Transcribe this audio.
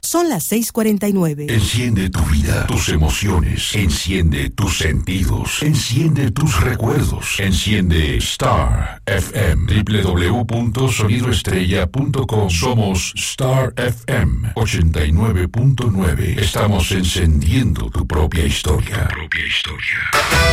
Son las 6:49. Enciende tu vida, tus emociones. Enciende tus sentidos. Enciende tus recuerdos. Enciende Star FM. www.sonidoestrella.com. Somos Star FM 89.9. Estamos encendiendo tu propia historia.